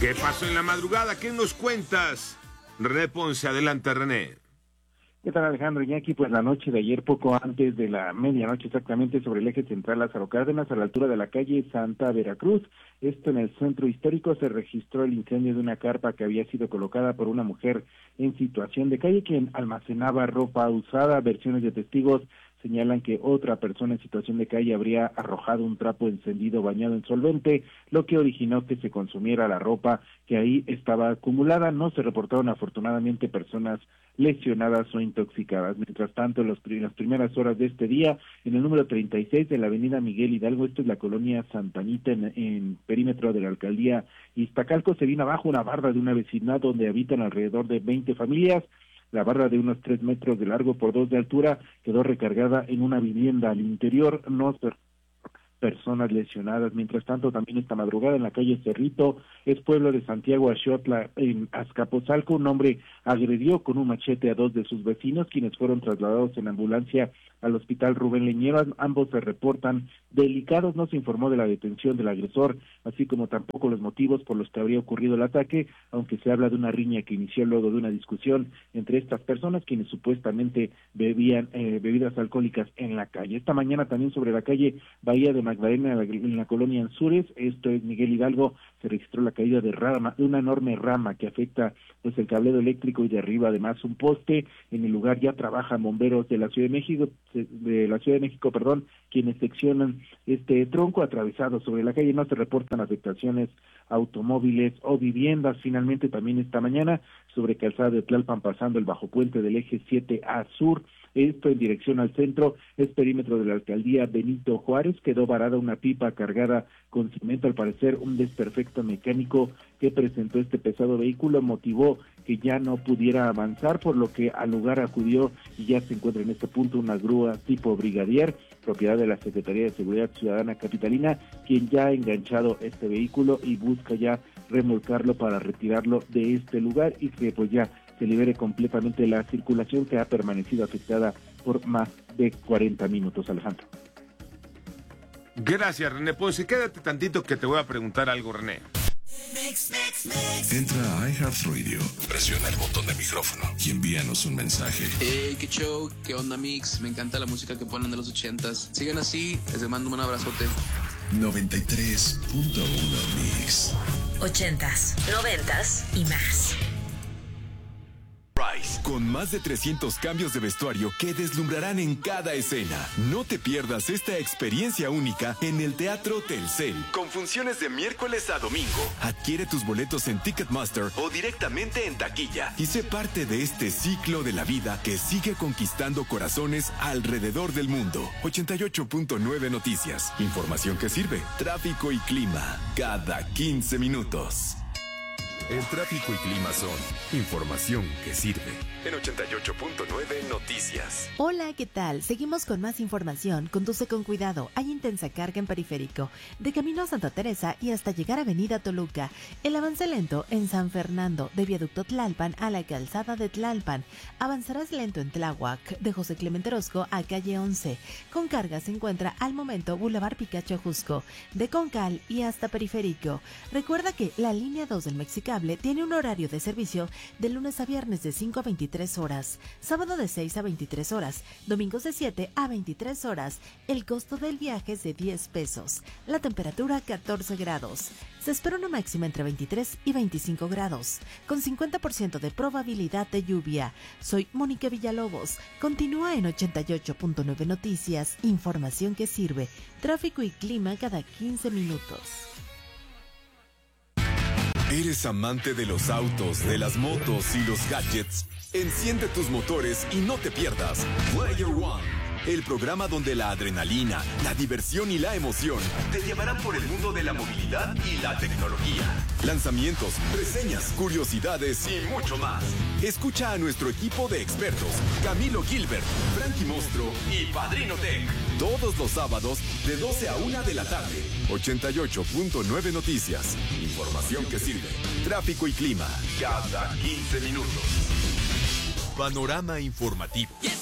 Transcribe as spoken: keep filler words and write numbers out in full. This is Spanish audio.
¿Qué pasó en la madrugada? ¿Qué nos cuentas? René Ponce, adelante, René. ¿Qué tal, Alejandro? Y aquí, pues la noche de ayer, poco antes de la medianoche exactamente, sobre el eje central Lázaro Cárdenas, a la altura de la calle Santa Veracruz, esto en el centro histórico, se registró el incendio de una carpa que había sido colocada por una mujer en situación de calle, quien almacenaba ropa usada. Versiones de testigos señalan que otra persona en situación de calle habría arrojado un trapo encendido bañado en solvente, lo que originó que se consumiera la ropa que ahí estaba acumulada. No se reportaron afortunadamente personas lesionadas o intoxicadas. Mientras tanto, en los, las primeras horas de este día, en el número treinta y seis de la avenida Miguel Hidalgo, esto es la colonia Santa Anita, en, en perímetro de la alcaldía Iztacalco, se vino abajo una barda de una vecindad donde habitan alrededor de veinte familias. La barra, de unos tres metros de largo por dos de altura, quedó recargada en una vivienda. Al interior no se personas lesionadas. Mientras tanto, también esta madrugada en la calle Cerrito, es pueblo de Santiago Axotla, en Azcapotzalco, un hombre agredió con un machete a dos de sus vecinos, quienes fueron trasladados en ambulancia al hospital Rubén Leñero. Ambos se reportan delicados. No se informó de la detención del agresor, así como tampoco los motivos por los que habría ocurrido el ataque, aunque se habla de una riña que inició luego de una discusión entre estas personas, quienes supuestamente bebían eh, bebidas alcohólicas en la calle. Esta mañana también sobre la calle Bahía de Magdalena, en la, en la colonia Anzures, esto es Miguel Hidalgo, se registró la caída de rama, de una enorme rama que afecta pues el cablero eléctrico y derriba además un poste. En el lugar ya trabajan bomberos de la Ciudad de México, de la Ciudad de México, perdón, quienes seccionan este tronco atravesado sobre la calle. No se reportan afectaciones automóviles o viviendas. Finalmente, también esta mañana, sobre Calzada de Tlalpan, pasando el bajo puente del eje siete A Sur, esto en dirección al centro, es perímetro de la alcaldía Benito Juárez, quedó varada una pipa cargada con cemento. Al parecer, un desperfecto mecánico que presentó este pesado vehículo motivó que ya no pudiera avanzar, por lo que al lugar acudió y ya se encuentra en este punto una grúa tipo Brigadier, propiedad de la Secretaría de Seguridad Ciudadana Capitalina, quien ya ha enganchado este vehículo y busca ya remolcarlo para retirarlo de este lugar y que pues ya se libere completamente la circulación, que ha permanecido afectada por más de cuarenta minutos, Alejandro. Gracias, René Ponce. Quédate tantito que te voy a preguntar algo, René. Entra a iHeartRadio, presiona el botón de micrófono y envíanos un mensaje. Hey, qué show, qué onda, Mix. Me encanta la música que ponen de los ochentas. Sigan así, les mando un abrazote. noventa y tres punto uno Mix. Ochentas, noventas y más. Con más de trescientos cambios de vestuario que deslumbrarán en cada escena. No te pierdas esta experiencia única en el Teatro Telcel, con funciones de miércoles a domingo. Adquiere tus boletos en Ticketmaster o directamente en taquilla y sé parte de este ciclo de la vida que sigue conquistando corazones alrededor del mundo. ochenta y ocho punto nueve Noticias. Información que sirve. Tráfico y clima cada quince minutos. El tráfico y clima son información que sirve. En ochenta y ocho punto nueve Noticias. Hola, ¿qué tal? Seguimos con más información. Conduce con cuidado. Hay intensa carga en Periférico, de camino a Santa Teresa y hasta llegar a Avenida Toluca. El avance lento en San Fernando, de Viaducto Tlalpan a la Calzada de Tlalpan. Avanzarás lento en Tláhuac, de José Clemente Orozco a calle once. Con carga se encuentra al momento Boulevard Picacho Jusco, de Concal y hasta Periférico. Recuerda que la línea dos del Mexicable tiene un horario de servicio de lunes a viernes de cinco a veintitrés horas, sábado de seis a veintitrés horas, domingos de siete a veintitrés horas. El costo del viaje es de diez pesos. La temperatura catorce grados. Se espera una máxima entre veintitrés y veinticinco grados, con cincuenta por ciento de probabilidad de lluvia. Soy Mónica Villalobos. Continúa en ochenta y ocho punto nueve Noticias, información que sirve. Tráfico y clima cada quince minutos. ¿Eres amante de los autos, de las motos y los gadgets? Enciende tus motores y no te pierdas Player One, el programa donde la adrenalina, la diversión y la emoción te llevarán por el mundo de la movilidad y la tecnología. Lanzamientos, reseñas, curiosidades y mucho más. Escucha a nuestro equipo de expertos, Camilo Gilbert, Frankie Mostro y Padrino Tech, todos los sábados de doce a una de la tarde. ochenta y ocho punto nueve Noticias. Información que sirve. Tráfico y clima cada quince minutos. Panorama informativo. Yes.